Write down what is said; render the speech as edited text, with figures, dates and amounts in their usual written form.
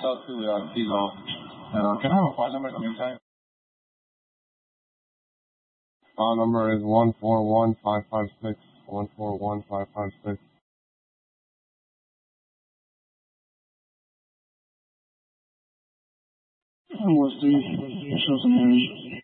talk to Tilo. Can I have a file number at the meantime? File number is 141556. 141556. What's the social area?